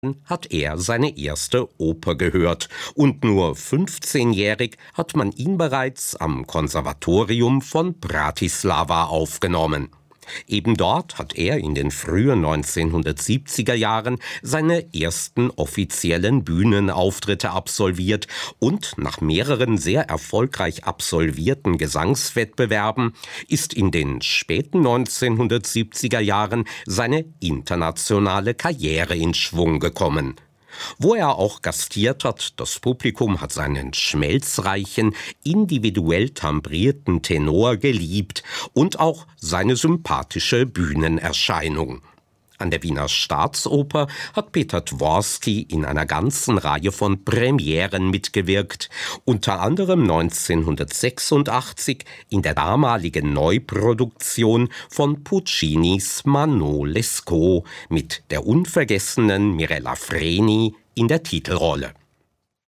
hat er seine erste Oper gehört und nur 15-jährig hat man ihn bereits am Konservatorium von Bratislava aufgenommen. Eben dort hat er in den frühen 1970er Jahren seine ersten offiziellen Bühnenauftritte absolviert und nach mehreren sehr erfolgreich absolvierten Gesangswettbewerben ist in den späten 1970er Jahren seine internationale Karriere in Schwung gekommen. Wo er auch gastiert hat, das Publikum hat seinen schmelzreichen, individuell timbrierten Tenor geliebt und auch seine sympathische Bühnenerscheinung. An der Wiener Staatsoper hat Peter Dworsky in einer ganzen Reihe von Premieren mitgewirkt, unter anderem 1986 in der damaligen Neuproduktion von Puccinis Manon Lescaut mit der unvergessenen Mirella Freni in der Titelrolle.